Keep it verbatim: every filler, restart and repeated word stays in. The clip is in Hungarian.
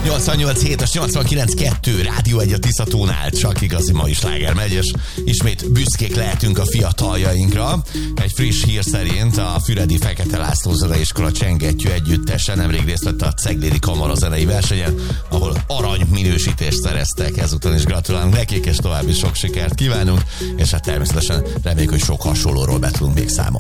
nyolcvannyolc hét és nyolcvankilenc kettő Rádió egy a Tiszatónál, csak igazi mai sláger megy, és ismét büszkék lehetünk a fiataljainkra. Egy friss hír szerint a Füredi Fekete László Zeneiskola Csengettyű együttese nemrég részt vett a Ceglédi Kamara zenei versenyen, ahol arany minősítést szereztek. Ezúton is gratulálunk nekik, és további sok sikert kívánunk, és hát természetesen reméljük, hogy sok hasonlóról be tudunk még számolni.